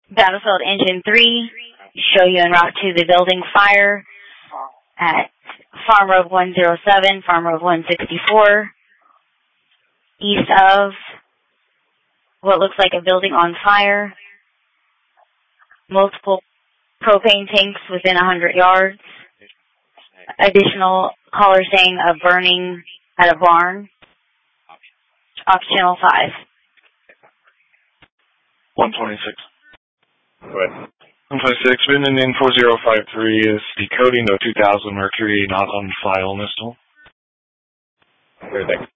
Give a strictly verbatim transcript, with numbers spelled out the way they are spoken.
Battlefield Engine three, show you en route to the building fire at Farm Road one oh seven, Farm Road one sixty-four, east of what looks like a building on fire, multiple propane tanks within one hundred yards, additional caller saying a burning at a barn, off channel five. one twenty-six. Go ahead. one twenty-six, Minden in four zero five three is decoding to two thousand Mercury, not on file missile. Everything.